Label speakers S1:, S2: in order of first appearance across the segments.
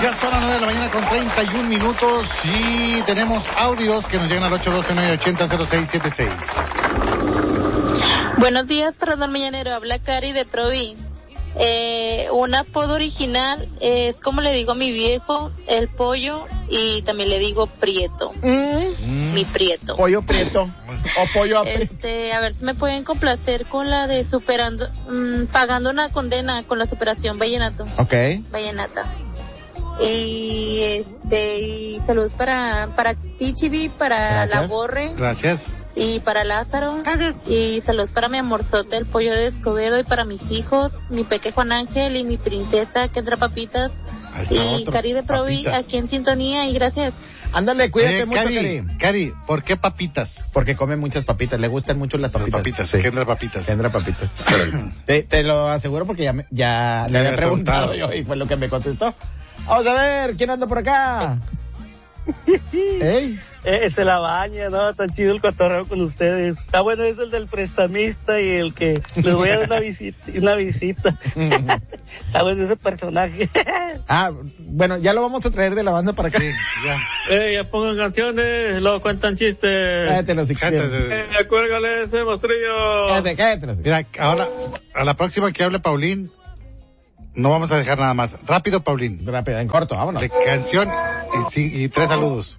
S1: Ya son las 9 de la mañana con 31 minutos y tenemos audios que nos llegan al 812-980-0676.
S2: Buenos días, Perdón Mañanero. Habla Cari de Trovi. Un apodo original es como le digo a mi viejo, el pollo, y también le digo Prieto. Mi Prieto.
S3: Pollo Prieto. O pollo aprieto.
S2: A ver si me pueden complacer con la de pagando una condena con la superación Vallenato.
S3: Ok.
S2: Vallenata. Y saludos para ti, Chibi, para
S3: Gracias.
S2: la Borre.
S1: Gracias.
S2: Y para Lázaro.
S1: Gracias.
S2: Y saludos para mi amorzote, el pollo de Escobedo, y para mis hijos, mi peque Juan Ángel y mi princesa Kendra Papitas. Y Cari de Provi, aquí en sintonía, y gracias.
S3: Ándale, cuídate mucho, Cari.
S1: Cari, ¿por qué papitas?
S3: Porque come muchas papitas, le gustan mucho las papitas.
S1: Las papitas,
S3: sí.
S1: Kendra Papitas.
S3: Kendra Papitas. Te lo aseguro porque ya le había preguntado yo y fue lo que me contestó. Vamos a ver, ¿quién anda por acá? ¿Ey?
S4: Se la baña, ¿no? Tan chido el cotorreo con ustedes. Está bueno, es el del prestamista y el que les voy a dar una visita. Está bueno ese personaje.
S3: Bueno, ya lo vamos a traer de la banda para acá.
S1: Sí, ya.
S4: Ya pongan canciones, luego cuentan chistes.
S3: Cállate, si
S4: Cuélgale ese mostrillo.
S3: Cállate.
S1: Mira, ahora, a la próxima que hable Paulín, no vamos a dejar nada más. Rápido, Paulín.
S3: Rápido, en corto, vámonos.
S1: De canción y 3 saludos.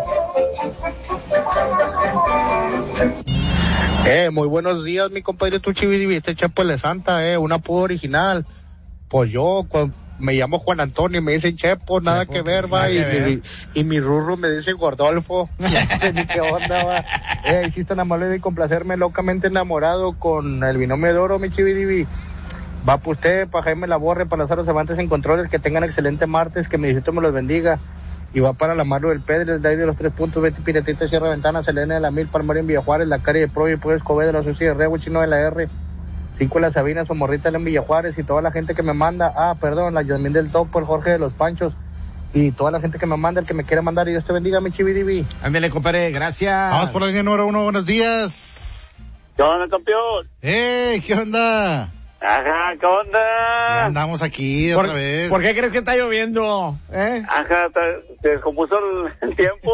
S5: Muy buenos días, mi compadre Tuchibidibi, este Chapo de Santa, un apodo original. Pues yo, me llamo Juan Antonio y me dicen Chepo, nada que ver, va, y mi rurro me dice Gordolfo. No sé ni qué onda, va. Sí, tan amable de complacerme, locamente enamorado con el binomio de oro, mi Chibidibi. Va para usted, para Jaime Laborre, para Lázaro Cervantes en controles, que tengan excelente martes, que mi Diosito me los bendiga. Y va para la Maru del Pedro, de ahí de los 3 puntos, Betty Piratita, Sierra Ventana, Selena de la Mil, Palmarín, Villajuárez, La Cari de Pro y Pueblo Escobedo, La Sucia de Rego, Chino de la R, 5 de la Sabina, Somorrita en Villajuárez, y toda la gente que me manda, la Yasmín del Topo, el Jorge de los Panchos, y toda la gente que me manda, el que me quiera mandar, y Dios te bendiga, mi Chibidibi.
S3: Ándale, compadre, gracias.
S1: Vamos por la línea número 1, buenos días.
S4: ¿Qué onda, campeón?
S1: ¿Qué onda?
S4: Ajá, ¿qué onda?
S1: Ya andamos aquí otra vez.
S3: ¿Por qué crees que está lloviendo?
S4: Ajá, se descompuso el tiempo.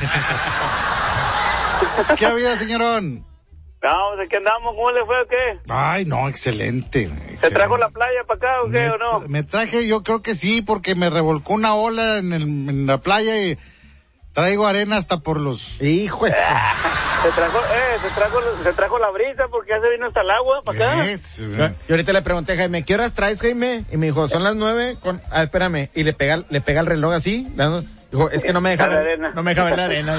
S1: ¿Qué ha habido, señorón?
S4: No, pues aquí andamos, ¿cómo le fue o qué?
S1: Ay, no, excelente.
S4: ¿Se trajo la playa para acá o qué o no?
S1: Me traje, yo creo que sí, porque me revolcó una ola en la playa y traigo arena hasta por los...
S3: ¡Hijos!
S4: Se trajo la brisa porque ya se vino hasta el agua para acá.
S3: Yo ahorita le pregunté a Jaime, ¿qué horas traes, Jaime? Y me dijo, son las 9 espérame. Y le pega el reloj así. Dijo, es que no me deja ver la arena.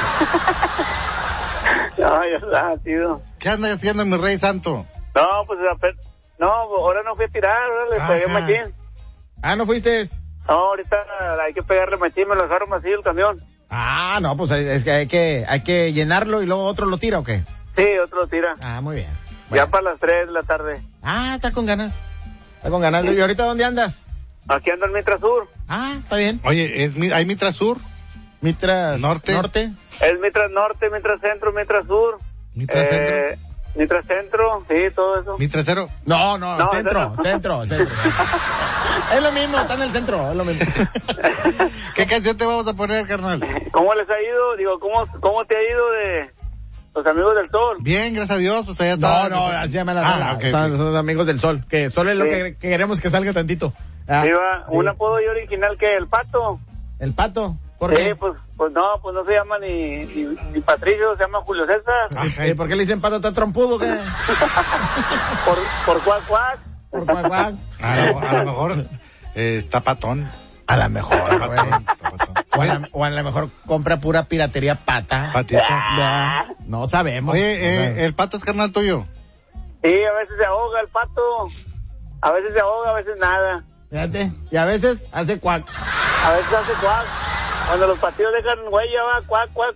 S4: No, ya está, tío.
S1: ¿Qué anda haciendo mi rey santo?
S4: No, pues, ahora no fui a tirar, ahora le pegué machín.
S3: ¿No fuiste?
S4: No, ahorita hay que pegarle machín, me lo dejaron así el camión.
S3: No, pues es que hay que llenarlo y luego otro lo tira, ¿o qué?
S4: Sí, otro lo tira.
S3: Muy bien.
S4: Bueno. Ya para las 3 de la tarde.
S3: Está con ganas. Sí. ¿Y ahorita dónde andas?
S4: Aquí ando en Mitra Sur.
S3: Está bien.
S1: Oye, ¿hay Mitra Sur?
S3: Mitra
S1: Norte.
S4: Es Mitra Norte, Mitra Centro, Mitra Sur.
S1: ¿Mitra Centro?
S4: Mitra Centro, sí, todo eso.
S1: ¿Mitra Cero?
S3: No, centro. Es lo mismo, está en el centro, es lo mismo.
S1: ¿Qué canción te vamos a poner, carnal?
S4: ¿Cómo les ha ido? Digo, ¿cómo te ha ido de los Amigos del Sol?
S1: Bien, gracias a Dios, pues allá está.
S3: No, así llama la rola.
S1: Okay,
S3: son los Amigos del Sol, que solo es lo que queremos que salga tantito.
S4: Un apodo original que el Pato.
S3: ¿El Pato? ¿Por qué?
S4: Pues no se llama ni Patricio, se llama Julio César.
S3: ¿Y por qué le dicen Pato tan trompudo, qué?
S4: por cuac cuac.
S3: Por cuac cuac.
S1: A lo mejor está patón.
S3: A lo mejor, o a lo mejor compra pura piratería patita. No sabemos.
S1: Oye, ¿el Pato es carnal tuyo?
S4: Sí, a veces se ahoga el Pato. A veces se ahoga, a veces nada.
S3: Fíjate. Y a veces hace cuac.
S4: A veces hace cuac. Cuando los patios dejan huella, va cuac, cuac,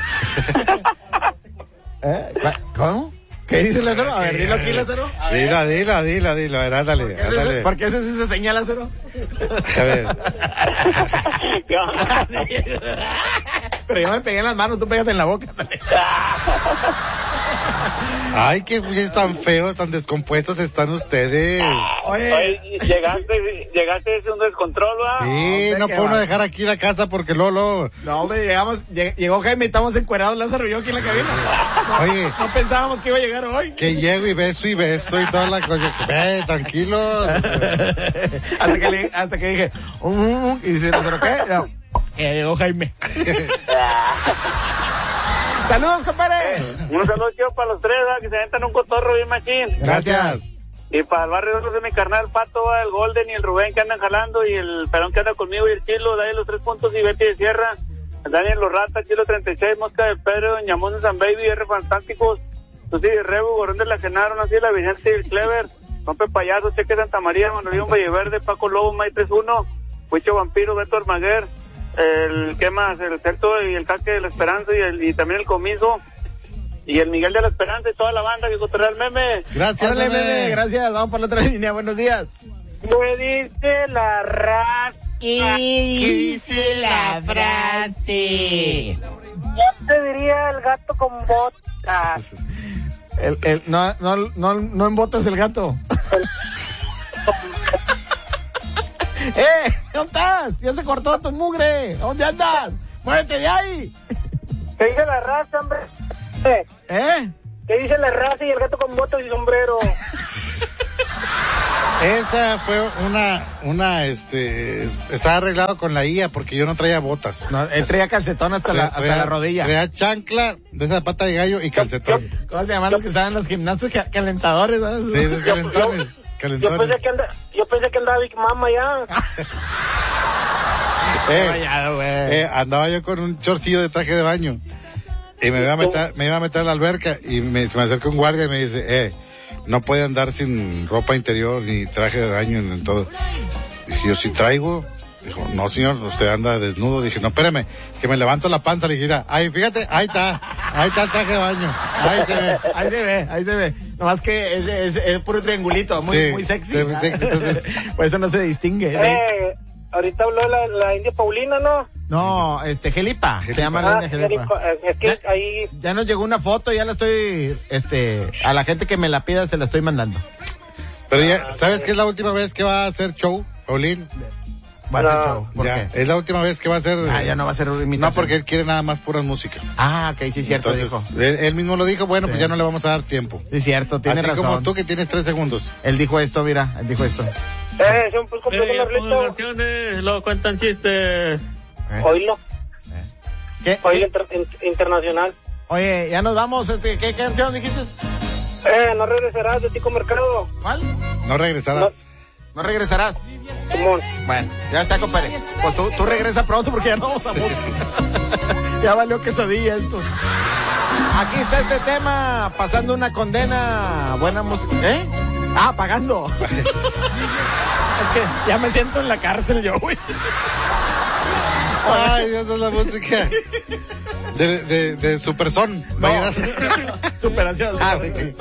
S4: cuac.
S3: ¿Cómo? ¿Qué dice Lázaro? A ver, dilo aquí, Lázaro.
S1: Dilo, a ver, ándale.
S3: ¿Por qué ese se señala, Lázaro?
S1: A ver.
S3: Pero yo me pegué en las manos, tú pégate en la boca.
S1: Ay, qué güeyes tan feos, tan descompuestos están ustedes.
S6: Oye, llegaste es un descontrol, ¿va?
S1: Sí, no puedo dejar aquí la casa porque Lolo.
S3: No, hombre, llegó Jaime y estamos encuerados, Lázaro y yo aquí en la cabina.
S1: Oye.
S3: No pensábamos que iba a llegar hoy.
S1: Que llego y beso y toda la cosa. Tranquilos.
S3: hasta que dije, y dice, ¿Lázaro qué? No, llegó Jaime. Saludos, compadre.
S6: Un saludo chido para los tres, ¿va? Que se aventan un cotorro bien machín.
S1: Gracias.
S6: Y para el barrio de mi carnal Pato, ¿va? El Golden y el Rubén que andan jalando, y el Perón que anda conmigo, y el Chilo, Dale los 3 puntos y Betty de Sierra, Daniel Los Ratas, Chilo 36, Mosca de Pedro, Ñamón de San Baby, R Fantásticos, Susi de Rebu, Gorón de la Genaro, Nancy de la Vicente y el Clever, Rompe Payaso, Cheque Santa María, Manuel Valleverde, Paco Lobo, May 31, Huicho Vampiro, Beto Armaguer, ¿qué más? El Certo y el Caque de la Esperanza y también el Comiso y el Miguel de la Esperanza y toda la banda que cotorrea el meme.
S1: Gracias,
S3: meme. Gracias, vamos por la otra línea. Buenos días.
S6: ¿Qué dice la raza?
S3: ¿Qué dice la frase?
S6: Ya te diría el gato con botas.
S3: No embotas el gato. ¿Dónde estás? Ya se cortó tu mugre. ¿Dónde andas? Muévete de ahí.
S6: ¿Qué dice la raza, hombre? ¿Qué dice la raza y el gato con botas y sombrero?
S1: Esa fue estaba arreglado con la IA porque yo no traía botas.
S3: No, él traía calcetón hasta la rodilla.
S1: Traía chancla de esa pata de gallo y calcetón.
S3: ¿Cómo se llaman los que estaban en los gimnasios? Calentadores, ¿no?
S1: Sí, calentones.
S6: Yo pensé que andaba Big Mama ya.
S1: Andaba yo con un chorcillo de traje de baño y me iba a meter a la alberca y se me acerca un guardia y me dice, no puede andar sin ropa interior ni traje de baño en todo. Dije, yo sí traigo. Dijo, no señor, usted anda desnudo. Dije, no, espérame, que me levanto la panza. Le dije, mira, ahí, fíjate, ahí está el traje de baño.
S3: Ahí se ve. Nomás que es puro triangulito, muy sexy.
S1: Sí, muy sexy, entonces...
S3: Por eso no se distingue.
S6: Ahorita habló la India Paulina, ¿no?
S3: No, Gelipa. Se llama la India Gelipa.
S6: Es que ahí...
S3: Ya nos llegó una foto, ya la estoy, a la gente que me la pida se la estoy mandando.
S1: Pero ya, ¿sabes qué es la última vez que va a hacer show, Paulín?
S3: Va a hacer show. ¿Por
S1: qué?
S3: Es
S1: la última vez que va a hacer...
S3: ya no va a ser imitación.
S1: No, porque él quiere nada más pura música.
S3: Ok, sí, cierto.
S1: Entonces, dijo. Él mismo lo dijo, bueno, pues ya no le vamos a dar tiempo.
S3: Sí, cierto, tiene razón.
S1: Así como tú que tienes 3 segundos.
S3: Él dijo esto, mira,
S6: canciones, luego cuentan chistes.
S4: Oílo.
S3: ¿Qué?
S4: Oílo internacional.
S3: Oye, ya nos vamos, ¿qué canción dijiste?
S4: No regresarás de Tico Mercado.
S3: ¿Cuál?
S1: No regresarás.
S3: ¿No regresarás?
S4: Simón.
S3: Bueno, ya está, compadre. Pues tú regresa pronto porque ya no vamos a música. Ya valió quesadilla esto. Aquí está este tema, pasando una condena, buena música. Pagando. Es que ya me siento en la cárcel yo, güey.
S1: Ay, Dios, es la música de Superson.
S3: No. Superación.